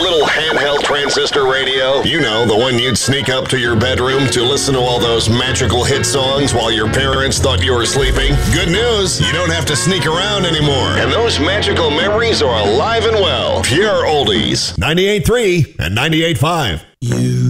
little handheld transistor radio? You know, the one you'd sneak up to your bedroom to listen to all those magical hit songs while your parents thought you were sleeping? Good news, you don't have to sneak around anymore. And those magical memories are alive and well. Pure oldies. 98.3 and 98.5. You